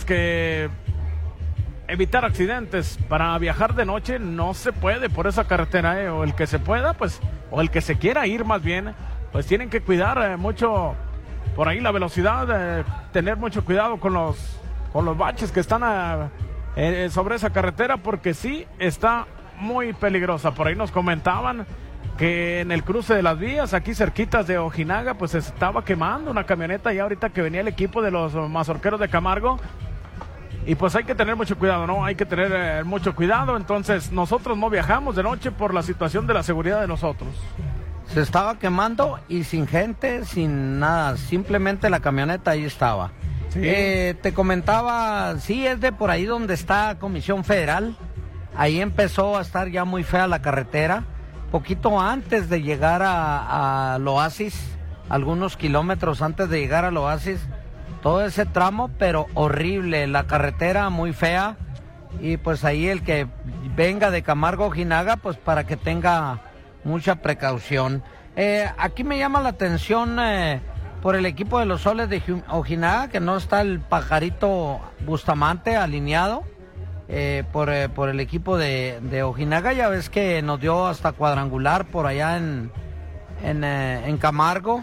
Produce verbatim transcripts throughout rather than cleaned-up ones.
tenemos que evitar accidentes. Para viajar de noche no se puede por esa carretera, ¿eh? O el que se pueda, pues, o el que se quiera ir más bien, pues tienen que cuidar eh, mucho por ahí la velocidad, eh, tener mucho cuidado con los, con los baches que están a, eh, sobre esa carretera, porque sí está muy peligrosa. Por ahí nos comentaban que en el cruce de las vías, aquí cerquitas de Ojinaga, pues se estaba quemando una camioneta y ahorita que venía el equipo de los mazorqueros de Camargo. Y pues hay que tener mucho cuidado, ¿no? Hay que tener eh, mucho cuidado. Entonces nosotros no viajamos de noche por la situación de la seguridad de nosotros. Se estaba quemando y sin gente, sin nada, simplemente la camioneta ahí estaba. Sí. Eh, te comentaba, sí, es de por ahí donde está Comisión Federal. Ahí empezó a estar ya muy fea la carretera. Poquito antes de llegar a, al Oasis, algunos kilómetros antes de llegar al Oasis, todo ese tramo, pero horrible, la carretera muy fea. Y pues ahí el que venga de Camargo Ojinaga, pues para que tenga mucha precaución. Eh, aquí me llama la atención eh, por el equipo de los Soles de Ojinaga, que no está el pajarito Bustamante alineado eh, por, eh, por el equipo de, de Ojinaga. Ya ves que nos dio hasta cuadrangular por allá en, en, eh, en Camargo.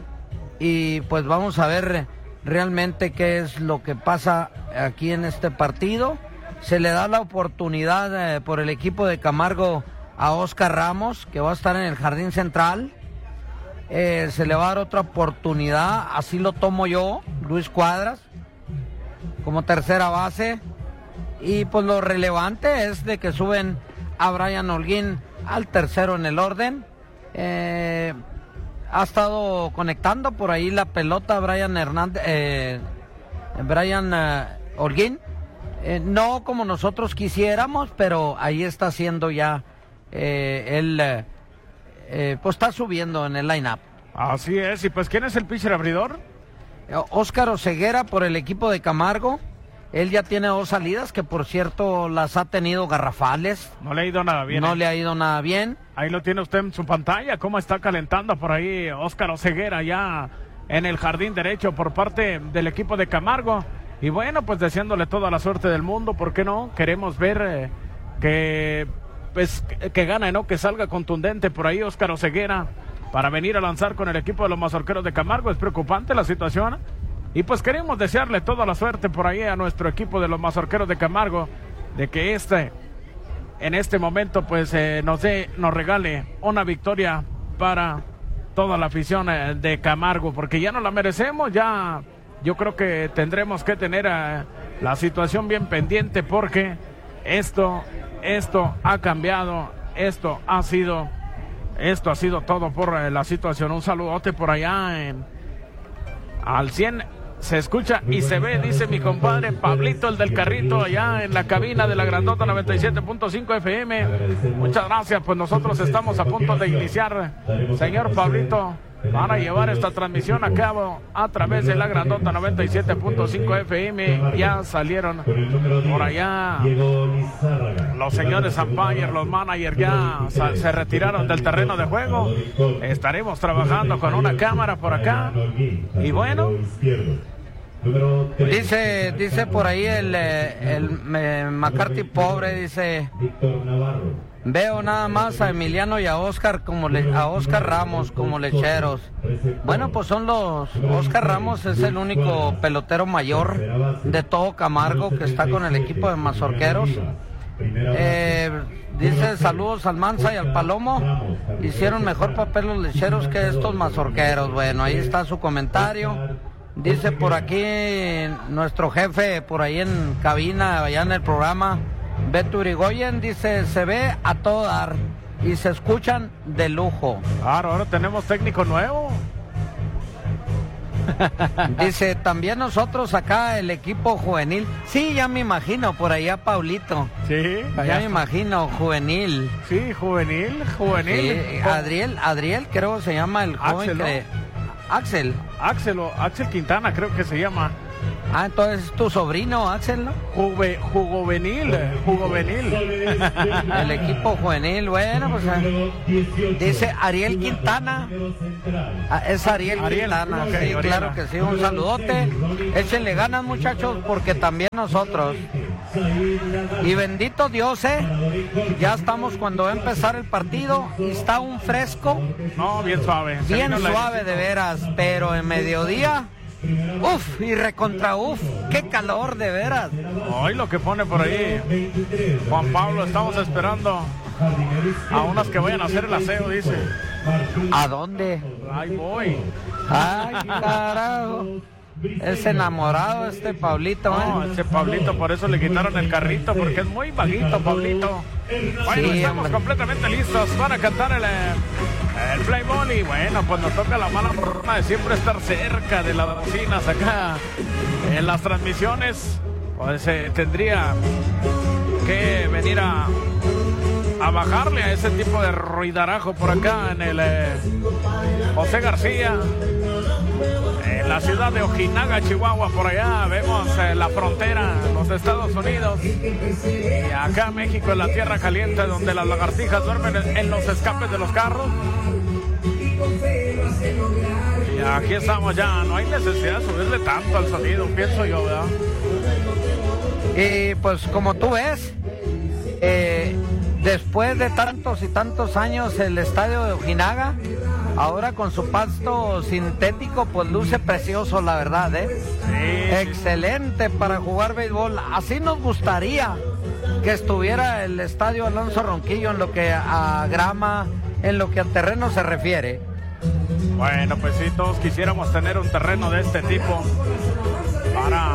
Y pues vamos a ver realmente qué es lo que pasa aquí en este partido. Se le da la oportunidad eh, por el equipo de Camargo a Oscar Ramos, que va a estar en el jardín central. Eh, se le va a dar otra oportunidad, así lo tomo yo, Luis Cuadras, como tercera base. Y pues lo relevante es de que suben a Brian Holguín al tercero en el orden. Eh, ha estado conectando por ahí la pelota Brian Hernández, eh, Brian eh, Holguín. Eh, no como nosotros quisiéramos, pero ahí está haciendo ya. Eh, él eh, eh, pues está subiendo en el line-up. Así es. Y pues ¿quién es el pitcher abridor? eh, Óscar Oseguera por el equipo de Camargo. Él ya tiene dos salidas que por cierto las ha tenido garrafales. No le ha ido nada bien. No ¿eh? le ha ido nada bien. Ahí lo tiene usted en su pantalla, cómo está calentando por ahí Óscar Oseguera ya en el jardín derecho por parte del equipo de Camargo. Y bueno, pues deseándole toda la suerte del mundo, ¿por qué no? Queremos ver eh, que pues que, que gane, ¿no? Que salga contundente por ahí Óscar Oseguera para venir a lanzar con el equipo de los mazorqueros de Camargo. Es preocupante la situación y pues queremos desearle toda la suerte por ahí a nuestro equipo de los mazorqueros de Camargo, de que este en este momento pues eh, nos dé, nos regale una victoria para toda la afición eh, de Camargo, porque ya no la merecemos. Ya yo creo que tendremos que tener eh, la situación bien pendiente, porque esto Esto ha cambiado, esto ha sido, esto ha sido todo por eh, la situación. Un saludote por allá en, al cien, se escucha y se ve, dice mi compadre Pablito, el del carrito, allá en la cabina de la Grandota noventa y siete punto cinco F M. Muchas gracias, pues nosotros estamos a punto de iniciar, señor Pablito. Van a llevar esta transmisión a cabo a través de la Grandota noventa y siete punto cinco F M. Ya salieron por allá los señores umpire, los managers ya se retiraron del terreno de juego. Estaremos trabajando con una cámara por acá. Y bueno, dice dice por ahí el, el, el McCarthy pobre, dice: veo nada más a Emiliano y a Oscar como le, a Oscar Ramos como lecheros. Bueno, pues son los Oscar Ramos es el único pelotero mayor de todo Camargo que está con el equipo de mazorqueros. Eh, dice: saludos al Mansa y al Palomo, hicieron mejor papel los lecheros que estos mazorqueros. Bueno, ahí está su comentario. Dice por aquí nuestro jefe por ahí en cabina, allá en el programa, Beto Urigoyen, dice: se ve a todo dar y se escuchan de lujo. Claro, ahora tenemos técnico nuevo. Dice: también nosotros acá el equipo juvenil. Sí, ya me imagino por allá Paulito. Sí, ya, ya me imagino juvenil. Sí, juvenil, juvenil. Sí, Adriel, Adriel creo se llama el joven. Axel, ¿no? que... Axel. Axel, o Axel Quintana creo que se llama. Ah, entonces tu sobrino, Axel, ¿no? Juve, jugovenil, jugovenil. El equipo juvenil, bueno, pues eh, dice Ariel Quintana. Ah, es Ariel, Ariel Quintana, okay, sí, Ariela. claro que sí, un saludote. Échenle ganas, muchachos, porque también nosotros. Y bendito Dios, eh, ya estamos cuando va a empezar el partido y está un fresco. No, bien suave. Bien suave de veras, pero en mediodía, uf, y recontra uf, qué calor de veras. Hoy lo que pone por ahí Juan Pablo, estamos esperando a unas que vayan a hacer el aseo, dice. ¿A dónde? Ahí voy. Ay, carajo. Es enamorado este Pablito, No, ¿eh? ese Pablito, por eso le quitaron el carrito, porque es muy vaguito, Pablito. Bueno, Sí, estamos hombre. completamente listos para cantar el, eh, el play ball. Y bueno, pues nos toca la mala forma de siempre estar cerca de las bocinas acá en las transmisiones. Pues eh, tendría que venir a, a bajarle a ese tipo de ruidarajo por acá en el eh, José García. En la ciudad de Ojinaga, Chihuahua, por allá vemos eh, la frontera, los Estados Unidos. Y acá México, en la tierra caliente, donde las lagartijas duermen en, en los escapes de los carros. Y aquí estamos ya, no hay necesidad de subirle tanto al sonido, pienso yo, ¿verdad? Y pues como tú ves, eh, después de tantos y tantos años el estadio de Ojinaga, ahora con su pasto sintético, pues luce precioso, la verdad, ¿eh? Sí, Excelente para jugar béisbol. Así nos gustaría que estuviera el estadio Alonso Ronquillo en lo que a grama, en lo que a terreno se refiere. Bueno, pues sí, todos quisiéramos tener un terreno de este tipo para...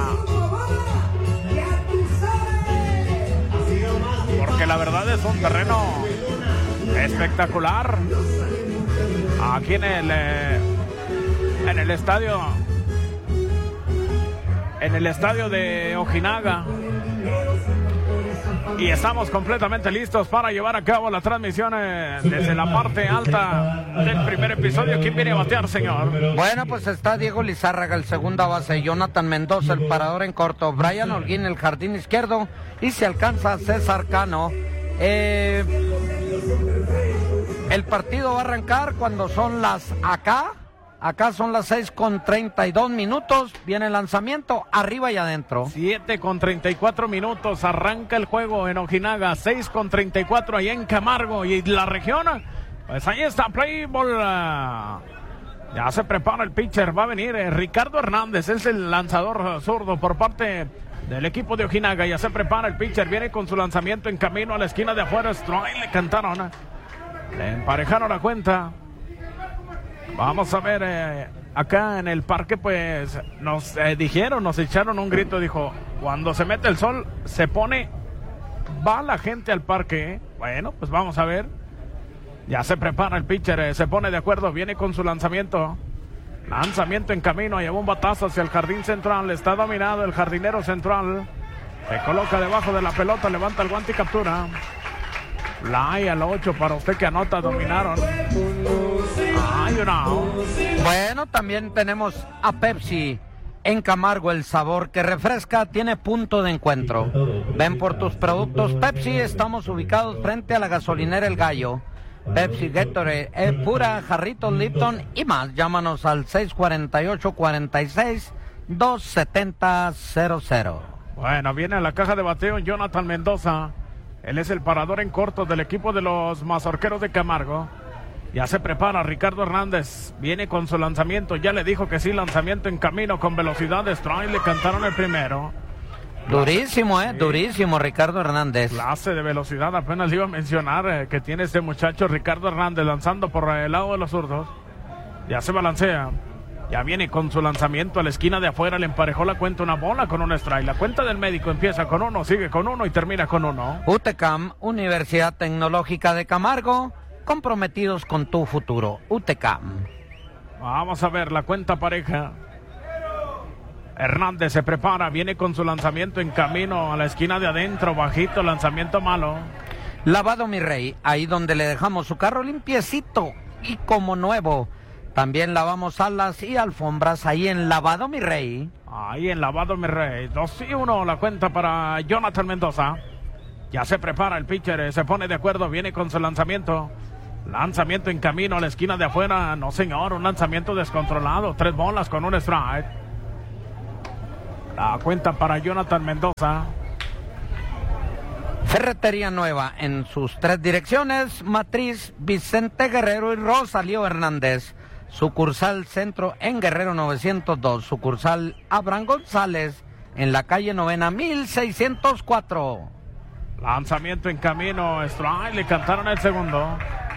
Porque la verdad es un terreno espectacular. Aquí en el eh, en el estadio en el estadio de Ojinaga. Y estamos completamente listos para llevar a cabo la transmisión eh, desde la parte alta del primer episodio. ¿Quién viene a batear, señor? Bueno, pues está Diego Lizárraga, el segunda base, Jonathan Mendoza, el parador en corto, Brian Holguín, el jardín izquierdo, y se alcanza César Cano. Eh, el partido va a arrancar cuando son las acá, acá son las seis con treinta y dos minutos, viene el lanzamiento, arriba y adentro. siete con treinta y cuatro minutos, arranca el juego en Ojinaga, seis con treinta y cuatro allá en Camargo y la región, pues ahí está play ball. uh, ya se prepara el pitcher, va a venir eh, Ricardo Hernández, es el lanzador uh, zurdo por parte del equipo de Ojinaga. Ya se prepara el pitcher, viene con su lanzamiento en camino a la esquina de afuera, strike, le cantaron, uh, le emparejaron la cuenta. Vamos a ver, eh, acá en el parque pues nos eh, dijeron, nos echaron un grito, dijo, cuando se mete el sol se pone, va la gente al parque, ¿eh? Bueno, pues vamos a ver, ya se prepara el pitcher, eh, se pone de acuerdo, viene con su lanzamiento, lanzamiento en camino, lleva un batazo hacia el jardín central, está dominado el jardinero central, se coloca debajo de la pelota, levanta el guante y captura. Fly al ocho para usted que anota, dominaron. Ay, una. Bueno, también tenemos a Pepsi en Camargo, el sabor que refresca tiene punto de encuentro. Ven por tus productos Pepsi, estamos ubicados frente a la gasolinera El Gallo. Pepsi, Gatorade, eh, pura, jarritos Lipton y más. Llámanos al seis cuatro ocho, cuatro seis, dos siete cero cero. Bueno, viene a la caja de bateo Jonathan Mendoza. Él es el parador en corto del equipo de los Mazorqueros de Camargo. Ya se prepara Ricardo Hernández. Viene con su lanzamiento. Ya le dijo que sí, lanzamiento en camino con velocidad de strike. Le cantaron el primero. Durísimo, eh, durísimo Ricardo Hernández. Clase de velocidad, apenas le iba a mencionar eh, que tiene este muchacho Ricardo Hernández lanzando por el lado de los zurdos. Ya se balancea. Ya viene con su lanzamiento a la esquina de afuera, le emparejó la cuenta una bola con un strike. La cuenta del médico empieza con uno, sigue con uno y termina con uno. UTECAM, Universidad Tecnológica de Camargo, comprometidos con tu futuro. UTECAM. Vamos a ver la cuenta pareja. Hernández se prepara, viene con su lanzamiento en camino a la esquina de adentro, bajito, lanzamiento malo. Lavado mi rey, ahí donde le dejamos su carro limpiecito y como nuevo. También lavamos salas y alfombras ahí en Lavado Mi Rey. Ahí en Lavado Mi Rey. dos y uno la cuenta para Jonathan Mendoza. Ya se prepara el pitcher, se pone de acuerdo, viene con su lanzamiento. Lanzamiento en camino a la esquina de afuera. No, señor, un lanzamiento descontrolado. Tres bolas con un strike. La cuenta para Jonathan Mendoza. Ferretería Nueva en sus tres direcciones: Matriz, Vicente Guerrero y Rosalío Hernández. Sucursal Centro en Guerrero novecientos dos. Sucursal Abraham González en la calle Novena mil seiscientos cuatro. Lanzamiento en camino, strike, le cantaron el segundo.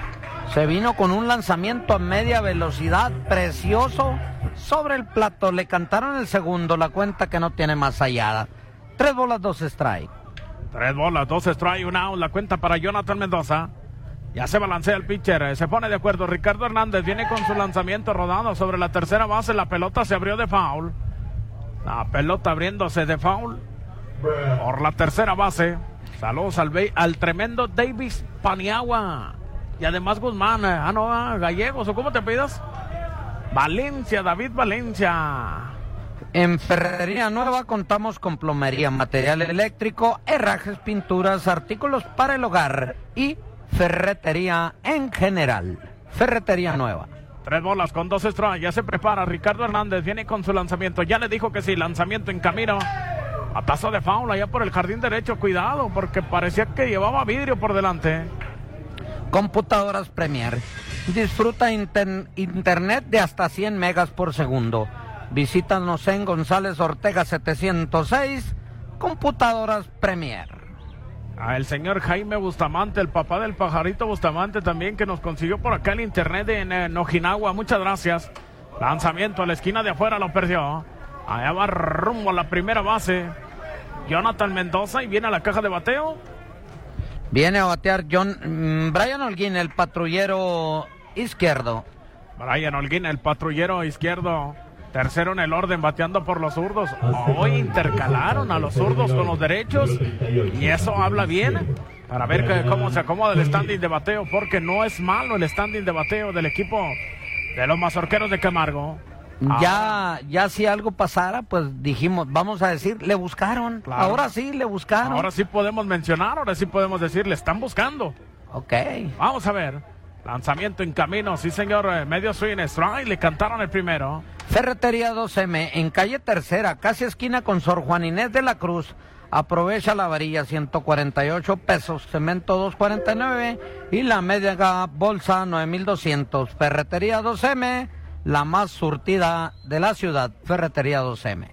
Se vino con un lanzamiento a media velocidad precioso sobre el plato. Le cantaron el segundo, la cuenta que no tiene más allá. Tres bolas, dos strike. Tres bolas, dos strike, un out, la cuenta para Jonathan Mendoza. Ya se balancea el pitcher, se pone de acuerdo. Ricardo Hernández viene con su lanzamiento rodando sobre la tercera base. La pelota se abrió de foul. La pelota abriéndose de foul por la tercera base. Saludos al, al tremendo Davis Paniagua. Y además Guzmán, ah no, ah, Gallegos, ¿o cómo te pidas? Valencia, David Valencia. En Ferretería Nueva contamos con plomería, material eléctrico, herrajes, pinturas, artículos para el hogar y ferretería en general. Ferretería Nueva. Tres bolas con dos strikes, ya se prepara. Ricardo Hernández viene con su lanzamiento. Ya le dijo que sí, lanzamiento en camino. A paso de faula allá por el jardín derecho. Cuidado, porque parecía que llevaba vidrio por delante. Computadoras Premier. Disfruta inter internet de hasta cien megas por segundo. Visítanos en González Ortega setecientos seis. Computadoras Premier. A el señor Jaime Bustamante, el papá del pajarito Bustamante también, que nos consiguió por acá el internet en eh, Nojinagua. Muchas gracias. Lanzamiento a la esquina de afuera, lo perdió. Allá va rumbo a la primera base Jonathan Mendoza y viene a la caja de bateo. Viene a batear John, mmm, Brian Holguín, el patrullero izquierdo. Brian Holguín, el patrullero izquierdo. Tercero en el orden, bateando por los zurdos. Hoy intercalaron a los zurdos con los derechos. Y eso habla bien para ver que, cómo se acomoda el standing de bateo. Porque no es malo el standing de bateo del equipo de los Mazorqueros de Camargo. Ya, ya si algo pasara, pues dijimos, vamos a decir, le buscaron. Claro. Ahora sí, le buscaron. Ahora sí podemos mencionar, ahora sí podemos decir, le están buscando. Ok. Vamos a ver. Lanzamiento en camino, sí señor, medio swing, strike, le cantaron el primero. Ferretería dos eme, en calle Tercera, casi esquina con Sor Juan Inés de la Cruz. Aprovecha la varilla, ciento cuarenta y ocho pesos, cemento dos cuarenta y nueve y la media bolsa nueve mil doscientos. Ferretería dos eme, la más surtida de la ciudad. Ferretería dos eme.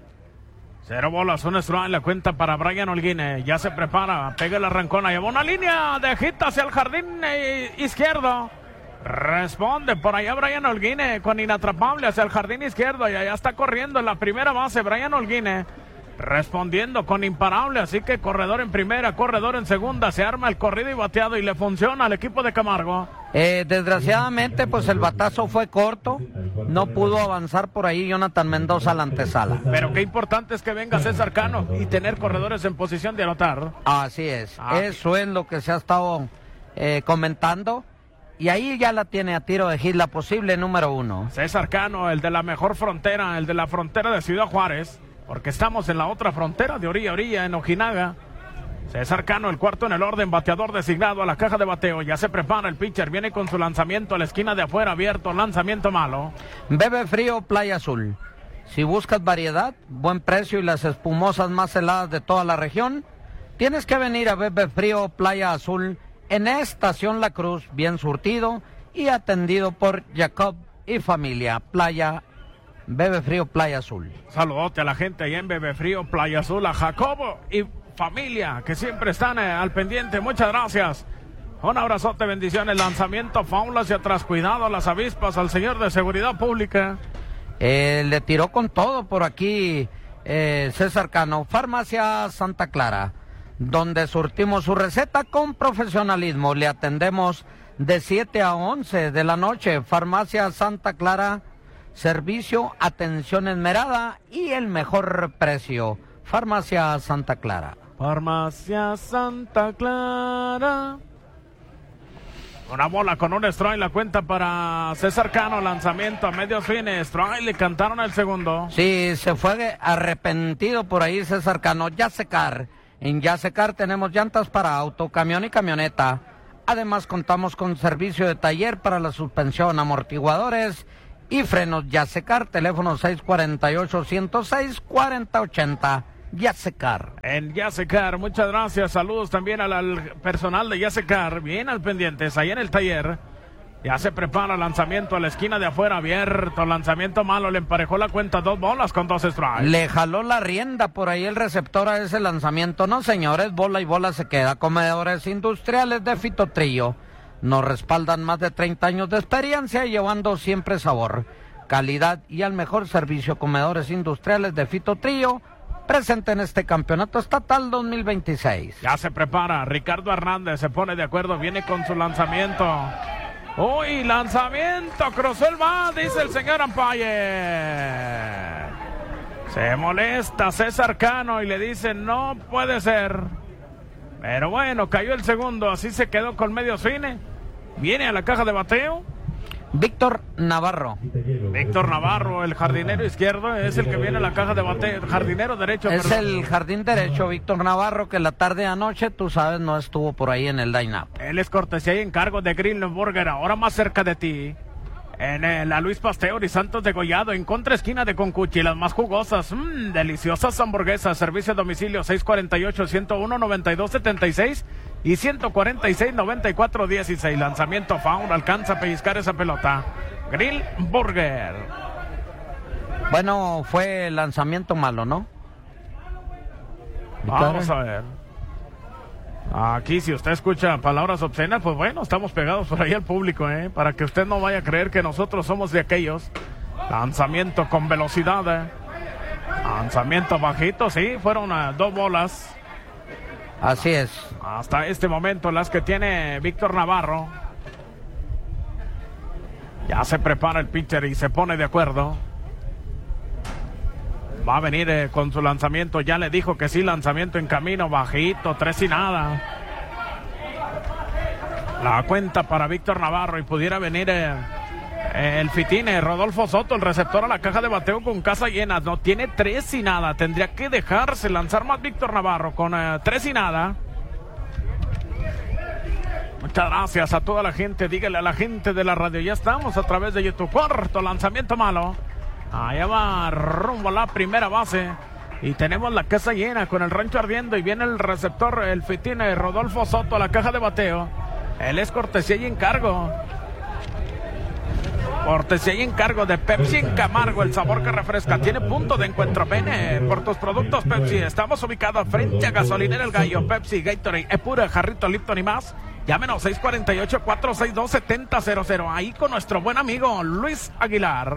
Cero bolas, un strike, la cuenta para Brian Holguín. Ya se prepara, pega la arrancona, lleva una línea de hit hacia el jardín eh, izquierdo. Responde por allá Brian Holguín con inatrapable hacia el jardín izquierdo y allá está corriendo en la primera base Brian Holguín. Respondiendo con imparable, así que corredor en primera, corredor en segunda, se arma el corrido y bateado y le funciona al equipo de Camargo. Eh, desgraciadamente, pues el batazo fue corto, no pudo avanzar por ahí Jonathan Mendoza a la antesala. Pero qué importante es que venga César Cano y tener corredores en posición de anotar. Así es, ah. Eso es lo que se ha estado eh, comentando. Y ahí ya la tiene a tiro de hit la posible número uno. César Cano, el de la mejor frontera, el de la frontera de Ciudad Juárez. Porque estamos en la otra frontera de orilla a orilla, en Ojinaga. César Cano, el cuarto en el orden, bateador designado a la caja de bateo. Ya se prepara el pitcher, viene con su lanzamiento a la esquina de afuera, abierto, lanzamiento malo. Bebe Frío, Playa Azul. Si buscas variedad, buen precio y las espumosas más heladas de toda la región, tienes que venir a Bebe Frío, Playa Azul, en Estación La Cruz, bien surtido y atendido por Jacob y familia. Playa Bebe Frío, Playa Azul. Saludote a la gente ahí en Bebe Frío, Playa Azul, a Jacobo y familia, que siempre están eh, al pendiente. Muchas gracias. Un abrazote, bendiciones. Lanzamiento, faula hacia atrás. Cuidado a las avispas, al señor de Seguridad Pública. Eh, le tiró con todo por aquí eh, César Cano. Farmacia Santa Clara, donde surtimos su receta con profesionalismo. Le atendemos de siete a once de la noche. Farmacia Santa Clara. Servicio, atención esmerada y el mejor precio. Farmacia Santa Clara. Farmacia Santa Clara. Una bola con un strike, la cuenta para César Cano, lanzamiento a medios fines, strike, le cantaron el segundo. Sí, se fue arrepentido por ahí César Cano. Yasecar, en Yasecar tenemos llantas para auto, camión y camioneta. Además contamos con servicio de taller para la suspensión, amortiguadores y frenos. Yasecar, teléfono seis cuatro ocho, uno cero seis, cuatro cero ocho cero. Yasecar. En Yasecar, muchas gracias. Saludos también al, al personal de Yasecar. Bien al pendientes, ahí en el taller. Ya se prepara lanzamiento a la esquina de afuera, abierto. Lanzamiento malo, le emparejó la cuenta, dos bolas con dos strikes. Le jaló la rienda por ahí el receptor a ese lanzamiento. No, señores, bola y bola se queda. Comedores industriales de Fitotrillo. Nos respaldan más de treinta años de experiencia, llevando siempre sabor, calidad y al mejor servicio. Comedores industriales de Fitotrillo, presente en este campeonato estatal dos mil veintiséis. Ya se prepara, Ricardo Hernández se pone de acuerdo, viene con su lanzamiento. Uy, lanzamiento, cruzó el bat, dice el señor umpire. Se molesta César Cano y le dice no puede ser. Pero bueno, cayó el segundo, así se quedó con medios fines. Viene a la caja de bateo Víctor Navarro. Víctor Navarro, el jardinero izquierdo, es el que viene a la caja de bateo. Jardinero derecho. Es perdón. el jardín derecho, Víctor Navarro, que la tarde de anoche, tú sabes, no estuvo por ahí en el line-up. Él es cortesía y encargo de Grillenburger, ahora más cerca de ti. En el, la Luis Pasteur y Santos de Gollado, en contra esquina de Concuchi, las más jugosas, mmm, deliciosas hamburguesas, servicio a domicilio seis cuatro ocho, uno cero uno, nueve dos siete seis y ciento cuarenta y seis, noventa y cuatro dieciséis. Lanzamiento foul, alcanza a pellizcar esa pelota. Grill Burger. Bueno, fue lanzamiento malo, ¿no? Vamos a ver. Aquí, si usted escucha palabras obscenas, pues bueno, estamos pegados por ahí al público, ¿eh? Para que usted no vaya a creer que nosotros somos de aquellos. Lanzamiento con velocidad, ¿eh? Lanzamiento bajito, sí, fueron uh, dos bolas. Así es. Hasta este momento las que tiene Víctor Navarro. Ya se prepara el pitcher y se pone de acuerdo. Va a venir eh, con su lanzamiento, ya le dijo que sí, lanzamiento en camino, bajito, tres y nada. La cuenta para Víctor Navarro y pudiera venir eh, eh, el fitine, Rodolfo Soto, el receptor a la caja de bateo con casa llena. No tiene tres y nada, tendría que dejarse lanzar más Víctor Navarro con eh, tres y nada. Muchas gracias a toda la gente, dígale a la gente de la radio, ya estamos a través de YouTube. Cuarto lanzamiento malo. Allá va rumbo a la primera base. Y tenemos la casa llena con el rancho ardiendo. Y viene el receptor, el fitine Rodolfo Soto a la caja de bateo. Él es cortesía y encargo. Cortesía y encargo de Pepsi en Camargo, el sabor que refresca. Tiene punto de encuentro. Ven eh, por tus productos Pepsi. Estamos ubicados frente a Gasolinera El Gallo. Pepsi, Gatorade, Epura, Jarrito, Lipton y más. Llámenos seis cuatro ocho, cuatro seis dos, siete cero cero cero. Ahí con nuestro buen amigo Luis Aguilar.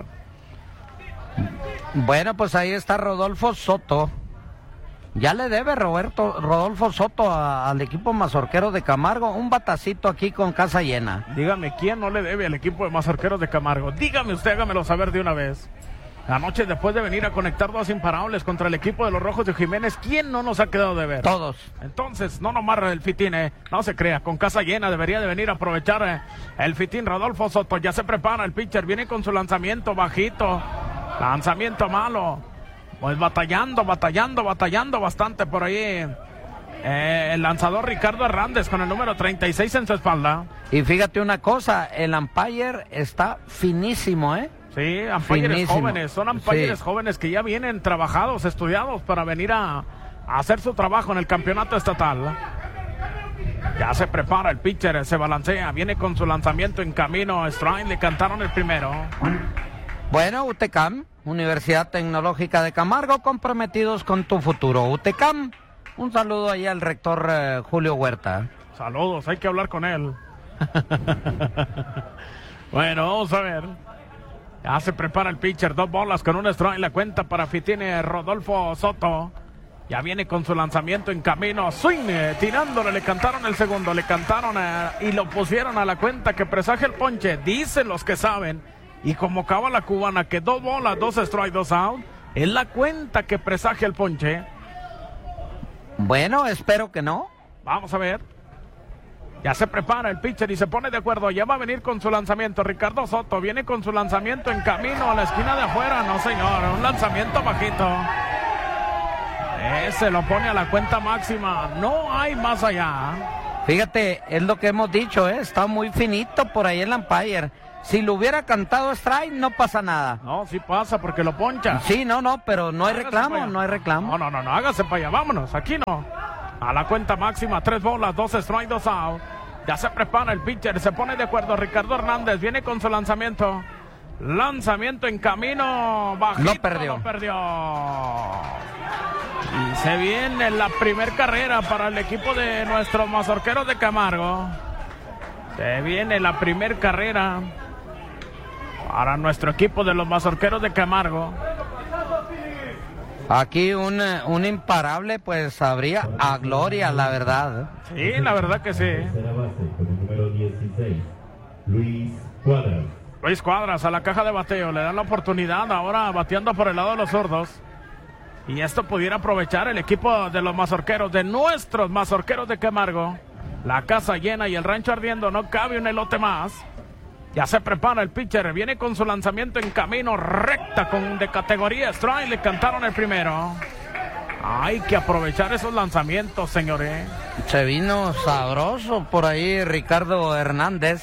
Bueno, pues ahí está Rodolfo Soto. Ya le debe Roberto Rodolfo Soto a, al equipo mazorquero de Camargo un batacito aquí con casa llena. Dígame, ¿quién no le debe al equipo de mazorqueros de Camargo? Dígame usted, hágamelo saber de una vez. Anoche, después de venir a conectar dos imparables contra el equipo de los Rojos de Jiménez, ¿quién no nos ha quedado de ver? Todos. Entonces, no nomás el fitín, eh, no se crea, con casa llena debería de venir a aprovechar eh, el fitín Rodolfo Soto. Ya se prepara el pitcher, viene con su lanzamiento bajito, lanzamiento malo, pues batallando, batallando, batallando bastante por ahí. Eh, el lanzador Ricardo Hernández con el número treinta y seis en su espalda. Y fíjate una cosa, el umpire está finísimo, ¿eh? Sí, umpires jóvenes, son umpires sí. jóvenes que ya vienen trabajados, estudiados para venir a, a hacer su trabajo en el campeonato estatal. Ya se prepara el pitcher, se balancea, viene con su lanzamiento en camino, strike, le cantaron el primero. Bueno, UTECAM, Universidad Tecnológica de Camargo, comprometidos con tu futuro. UTECAM, un saludo ahí al rector eh, Julio Huerta. Saludos, hay que hablar con él. Bueno, vamos a ver. Ya se prepara el pitcher, dos bolas con un strike, la cuenta para Fitine Rodolfo Soto. Ya viene con su lanzamiento en camino, swing, eh, tirándole, le cantaron el segundo, le cantaron eh, y lo pusieron a la cuenta que presagia el ponche, dicen los que saben, y como acaba la cubana, que dos bolas, dos strike, dos out, es la cuenta que presagia el ponche. Bueno, espero que no. Vamos a ver. Ya se prepara el pitcher y se pone de acuerdo. Ya va a venir con su lanzamiento. Ricardo Soto viene con su lanzamiento en camino a la esquina de afuera. No, señor. Un lanzamiento bajito. Ese lo pone a la cuenta máxima. No hay más allá. Fíjate, es lo que hemos dicho, ¿eh? Está muy finito por ahí el umpire. Si lo hubiera cantado strike, no pasa nada. No, sí pasa porque lo poncha. Sí, no, no, pero no hay Hágase reclamo, no hay reclamo. No, no, no, no, hágase para allá, vámonos, aquí no. A la cuenta máxima, tres bolas, dos strike, dos out. Ya se prepara el pitcher, se pone de acuerdo. Ricardo Hernández viene con su lanzamiento. Lanzamiento en camino, bajito. Lo perdió. Lo perdió. Y se viene la primer carrera para el equipo de nuestros mazorqueros de Camargo. Se viene la primer carrera para nuestro equipo de los mazorqueros de Camargo. Aquí un, un imparable, pues habría a gloria, la verdad. Sí, la verdad que sí. Luis Cuadras. Luis Cuadras a la caja de bateo, le dan la oportunidad ahora bateando por el lado de los zurdos. Y esto pudiera aprovechar el equipo de los mazorqueros, de nuestros mazorqueros de Camargo. La casa llena y el rancho ardiendo, no cabe un elote más. Ya se prepara el pitcher, viene con su lanzamiento en camino, recta con de categoría strike, le cantaron el primero. Hay que aprovechar esos lanzamientos, señores. Se vino sabroso por ahí Ricardo Hernández.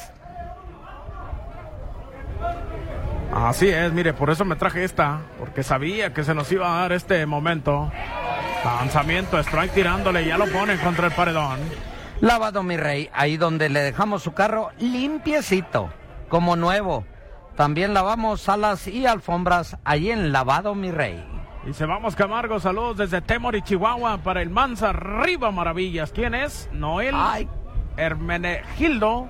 Así es, mire, por eso me traje esta, porque sabía que se nos iba a dar este momento. Lanzamiento, strike tirándole, ya lo ponen contra el paredón. Lavado, mi rey, ahí donde le dejamos su carro limpiecito, como nuevo. También lavamos salas y alfombras ahí en Lavado, mi rey. Y se vamos Camargo, saludos desde Temory, Chihuahua, para el Manza Arriba Maravillas. ¿Quién es? Noel Ay. Hermenegildo.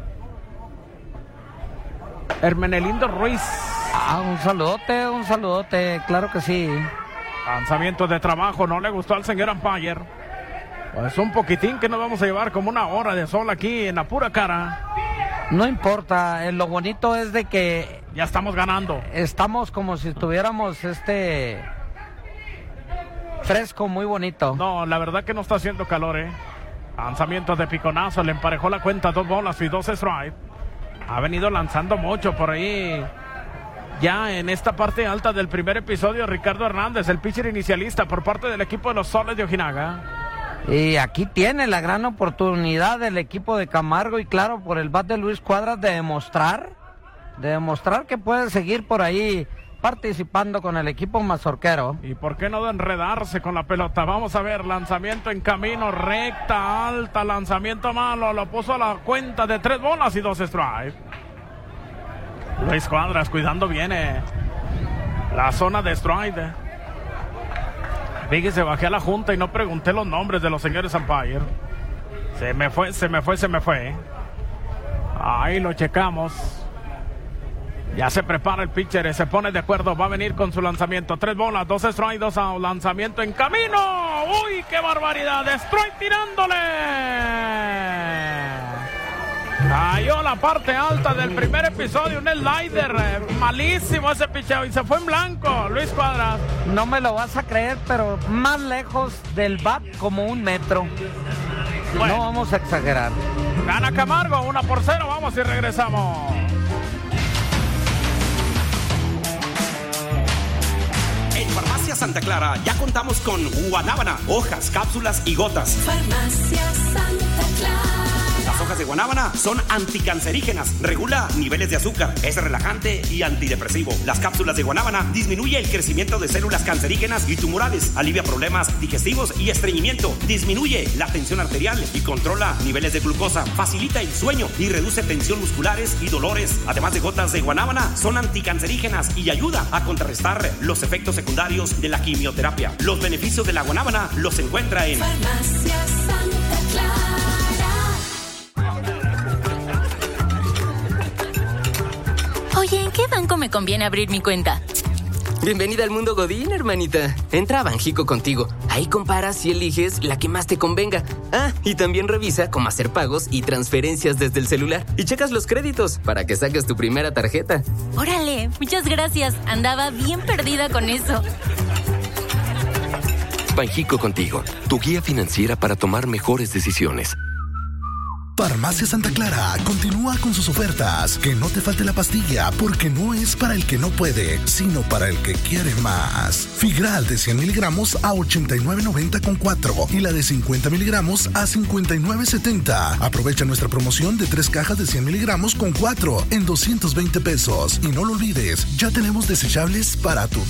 Hermenelindo Ruiz. Ah, un saludote, un saludote, claro que sí. Lanzamiento de trabajo, no le gustó al señor umpire. Pues un poquitín que nos vamos a llevar como una hora de sol aquí en la pura cara. No importa, eh, lo bonito es de que ya estamos ganando. Estamos como si estuviéramos este fresco, muy bonito. No, la verdad que no está haciendo calor, eh. Lanzamiento de piconazo, le emparejó la cuenta, dos bolas y dos strikes. Ha venido lanzando mucho por ahí. Ya en esta parte alta del primer episodio, Ricardo Hernández, el pitcher inicialista por parte del equipo de los Soles de Ojinaga. Y aquí tiene la gran oportunidad del equipo de Camargo y claro, por el bat de Luis Cuadras de demostrar, de demostrar que puede seguir por ahí participando con el equipo mazorquero. ¿Y por qué no de enredarse con la pelota? Vamos a ver, lanzamiento en camino, recta, alta, lanzamiento malo, lo puso a la cuenta de tres bolas y dos strikes. Luis Cuadras cuidando bien eh, la zona de strike. Fíjese, bajé a la junta y no pregunté los nombres de los señores umpire. Se me fue, se me fue, se me fue. Ahí lo checamos. Ya se prepara el pitcher, se pone de acuerdo, va a venir con su lanzamiento. Tres bolas, dos strike, dos out, lanzamiento en camino. ¡Uy, qué barbaridad! ¡Strike tirándole! Cayó la parte alta del primer episodio, un slider, eh, malísimo ese picheo y se fue en blanco, Luis Cuadras. No me lo vas a creer, pero más lejos del bat como un metro. Bueno, no vamos a exagerar. Gana Camargo, una por cero, vamos y regresamos. En Farmacia Santa Clara ya contamos con guanábana, hojas, cápsulas y gotas. Farmacia Santa Clara. Las hojas de guanábana son anticancerígenas, regula niveles de azúcar, es relajante y antidepresivo. Las cápsulas de guanábana disminuye el crecimiento de células cancerígenas y tumorales, alivia problemas digestivos y estreñimiento, disminuye la tensión arterial y controla niveles de glucosa, facilita el sueño y reduce tensión musculares y dolores. Además de gotas de guanábana, son anticancerígenas y ayuda a contrarrestar los efectos secundarios de la quimioterapia. Los beneficios de la guanábana los encuentra en Farmacia Santa Clara. Oye, ¿en qué banco me conviene abrir mi cuenta? Bienvenida al mundo Godín, hermanita. Entra a Banjico contigo. Ahí comparas y eliges la que más te convenga. Ah, y también revisa cómo hacer pagos y transferencias desde el celular. Y checas los créditos para que saques tu primera tarjeta. Órale, muchas gracias. Andaba bien perdida con eso. Banjico contigo, tu guía financiera para tomar mejores decisiones. Farmacia Santa Clara continúa con sus ofertas. Que no te falte la pastilla, porque no es para el que no puede, sino para el que quiere más. Figral de cien miligramos a ochenta y nueve noventa con cuatro y la de cincuenta miligramos a cincuenta y nueve setenta. Aprovecha nuestra promoción de tres cajas de cien miligramos con cuatro en doscientos veinte pesos. Y no lo olvides, ya tenemos desechables para tu